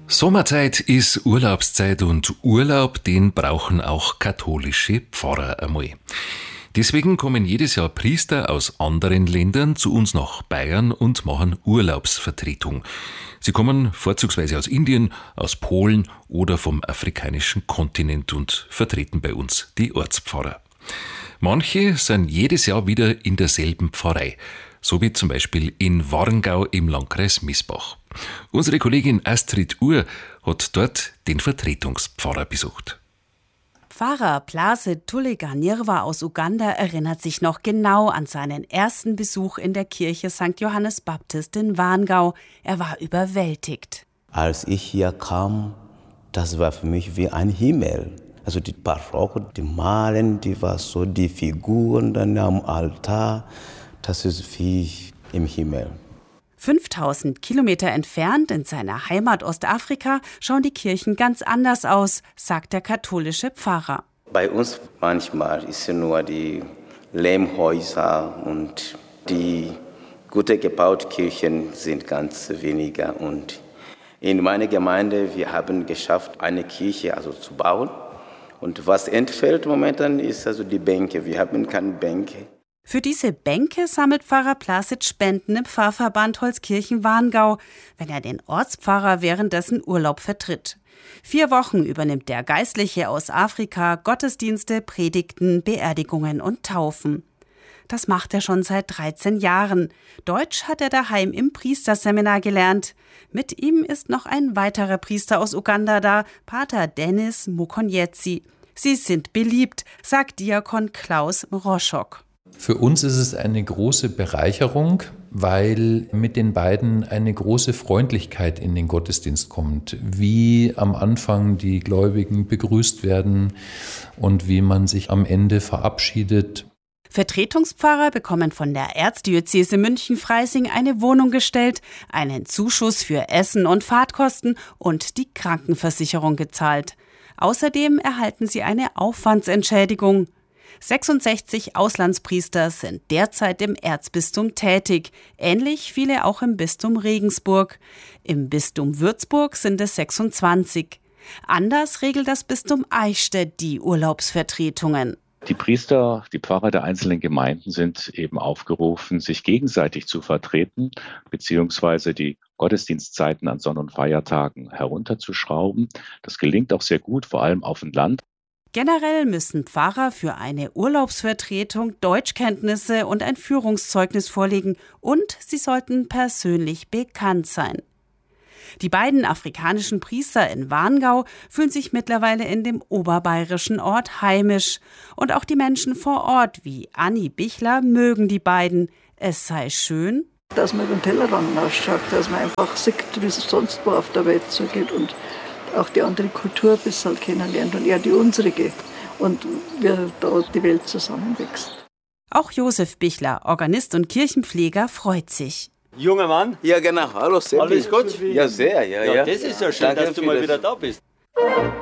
Sommerzeit ist Urlaubszeit und Urlaub, den brauchen auch katholische Pfarrer einmal. Deswegen kommen jedes Jahr Priester aus anderen Ländern zu uns nach Bayern und machen Urlaubsvertretung. Sie kommen vorzugsweise aus Indien, aus Polen oder vom afrikanischen Kontinent und vertreten bei uns die Ortspfarrer. Manche sind jedes Jahr wieder in derselben Pfarrei, so wie zum Beispiel in Warngau im Landkreis Miesbach. Unsere Kollegin Astrid Uhr hat dort den Vertretungspfarrer besucht. Pfarrer Placid Tuleganirwa aus Uganda erinnert sich noch genau an seinen ersten Besuch in der Kirche St. Johannes Baptist in Warngau. Er war überwältigt. Als ich hier kam, das war für mich wie ein Himmel. Also die Barocke, die Malen, die war so, die Figuren dann am Altar, das ist wie im Himmel. 5000 Kilometer entfernt in seiner Heimat Ostafrika schauen die Kirchen ganz anders aus, sagt der katholische Pfarrer. Bei uns manchmal ist es nur die Lehmhäuser und die gut gebauten Kirchen sind ganz weniger. Und in meiner Gemeinde, wir haben geschafft, eine Kirche zu bauen. Und was entfällt momentan ist die Bänke. Wir haben keine Bänke. Für diese Bänke sammelt Pfarrer Placid Spenden im Pfarrverband Holzkirchen-Warngau, wenn er den Ortspfarrer währenddessen Urlaub vertritt. 4 Wochen übernimmt der Geistliche aus Afrika Gottesdienste, Predigten, Beerdigungen und Taufen. Das macht er schon seit 13 Jahren. Deutsch hat er daheim im Priesterseminar gelernt. Mit ihm ist noch ein weiterer Priester aus Uganda da, Pater Dennis Mukonyetsi. Sie sind beliebt, sagt Diakon Klaus Mroschok. Für uns ist es eine große Bereicherung, weil mit den beiden eine große Freundlichkeit in den Gottesdienst kommt. Wie am Anfang die Gläubigen begrüßt werden und wie man sich am Ende verabschiedet. Vertretungspfarrer bekommen von der Erzdiözese München-Freising eine Wohnung gestellt, einen Zuschuss für Essen und Fahrtkosten und die Krankenversicherung gezahlt. Außerdem erhalten sie eine Aufwandsentschädigung. 66 Auslandspriester sind derzeit im Erzbistum tätig, ähnlich viele auch im Bistum Regensburg. Im Bistum Würzburg sind es 26. Anders regelt das Bistum Eichstätt die Urlaubsvertretungen. Die Priester, die Pfarrer der einzelnen Gemeinden sind eben aufgerufen, sich gegenseitig zu vertreten, beziehungsweise die Gottesdienstzeiten an Sonn- und Feiertagen herunterzuschrauben. Das gelingt auch sehr gut, vor allem auf dem Land. Generell müssen Pfarrer für eine Urlaubsvertretung Deutschkenntnisse und ein Führungszeugnis vorlegen und sie sollten persönlich bekannt sein. Die beiden afrikanischen Priester in Warngau fühlen sich mittlerweile in dem oberbayerischen Ort heimisch. Und auch die Menschen vor Ort wie Anni Bichler mögen die beiden. Es sei schön, dass man über den Tellerrand ausschaut, dass man einfach sieht, wie es sonst wo auf der Welt so geht und auch die andere Kultur ein bisschen kennenlernt und eher die unsere und wie da die Welt zusammenwächst. Auch Josef Bichler, Organist und Kirchenpfleger, freut sich. Junger Mann? Ja, genau. Hallo, Seppi. Alles gut? Ja, sehr. Ja. Das ist ja schön, dass du mal wieder da bist.